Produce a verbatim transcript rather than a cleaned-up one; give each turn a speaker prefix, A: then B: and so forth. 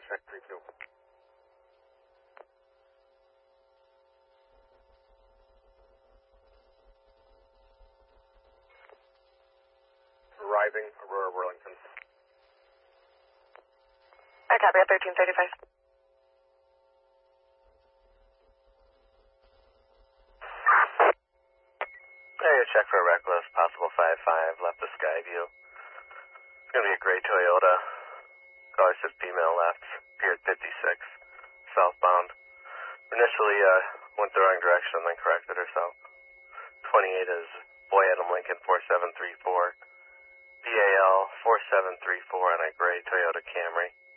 A: check three two. Arriving, Aurora, Burlington.
B: I copy at thirteen thirty-five.
C: Hey, check for a reckless, possible five five, left of Skyview. It's going to be a gray Toyota. Caller says female left, appeared fifty-six, southbound. Initially uh, went the wrong direction, then corrected herself. twenty-eight is Boy Adam Lincoln four seven three four. P A L four seven three four on a gray Toyota Camry.